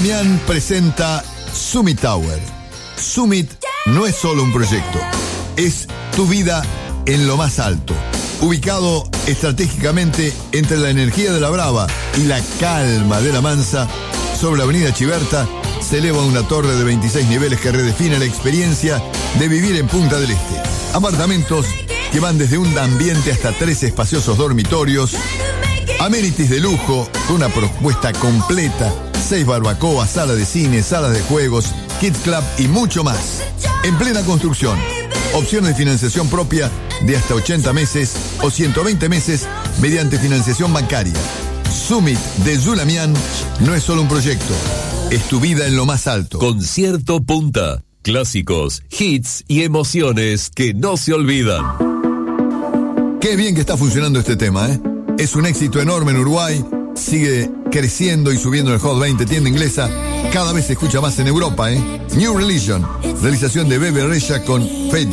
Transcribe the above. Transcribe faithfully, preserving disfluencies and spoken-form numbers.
Zulamian presenta Summit Tower. Summit no es solo un proyecto, es tu vida en lo más alto. Ubicado estratégicamente entre la energía de la Brava y la calma de la Mansa, sobre la avenida Chiberta, se eleva una torre de veintiséis niveles que redefine la experiencia de vivir en Punta del Este. Apartamentos que van desde un ambiente hasta tres espaciosos dormitorios, amenities de lujo, con una propuesta completa, seis barbacoas, sala de cine, salas de juegos, kids club y mucho más. En plena construcción, opciones de financiación propia de hasta ochenta meses o ciento veinte meses mediante financiación bancaria. Summit de Zulamian no es solo un proyecto, es tu vida en lo más alto. Concierto Punta. Clásicos, hits y emociones que no se olvidan. Qué bien que está funcionando este tema, ¿eh? Es un éxito enorme en Uruguay, sigue creciendo y subiendo en el Hot veinte tienda inglesa, cada vez se escucha más en Europa, ¿eh? New Religion, realización de Bebe Rexha con Faith